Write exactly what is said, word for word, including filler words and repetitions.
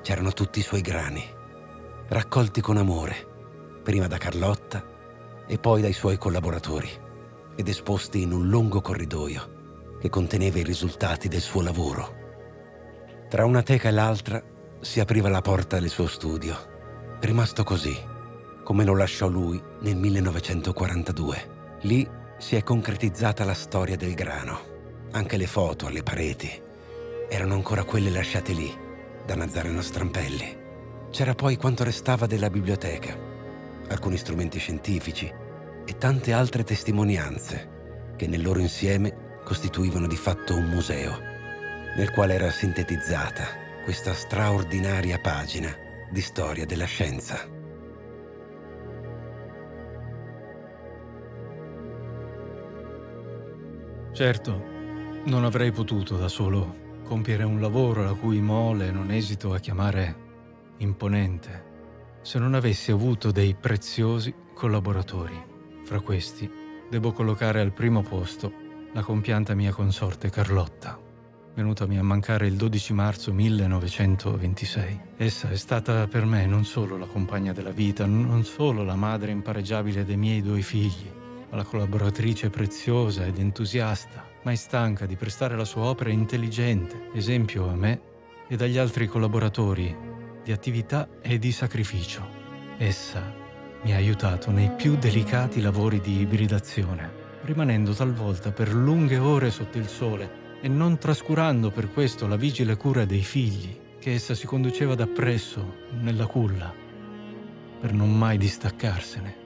c'erano tutti i suoi grani, raccolti con amore, prima da Carlotta e poi dai suoi collaboratori, ed esposti in un lungo corridoio che conteneva i risultati del suo lavoro. Tra una teca e l'altra si apriva la porta del suo studio, rimasto così, come lo lasciò lui nel millenovecentoquarantadue. Lì si è concretizzata la storia del grano. Anche le foto alle pareti erano ancora quelle lasciate lì da Nazareno Strampelli. C'era poi quanto restava della biblioteca, alcuni strumenti scientifici e tante altre testimonianze che nel loro insieme costituivano di fatto un museo, nel quale era sintetizzata questa straordinaria pagina di storia della scienza. Certo, non avrei potuto da solo compiere un lavoro la cui mole non esito a chiamare imponente, se non avessi avuto dei preziosi collaboratori. Fra questi devo collocare al primo posto la compianta mia consorte Carlotta, venutami a mancare il dodici marzo millenovecentoventisei. Essa è stata per me non solo la compagna della vita, non solo la madre impareggiabile dei miei due figli, ma la collaboratrice preziosa ed entusiasta, mai stanca di prestare la sua opera intelligente, esempio a me e agli altri collaboratori di attività e di sacrificio. Essa mi ha aiutato nei più delicati lavori di ibridazione, rimanendo talvolta per lunghe ore sotto il sole e non trascurando per questo la vigile cura dei figli che essa si conduceva dappresso nella culla, per non mai distaccarsene.